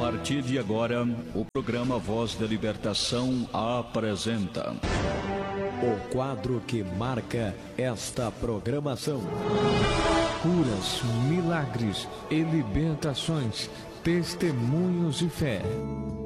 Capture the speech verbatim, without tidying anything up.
partir de agora, o programa Voz da Libertação apresenta o quadro que marca esta programação: curas, milagres e libertações, testemunhos de fé.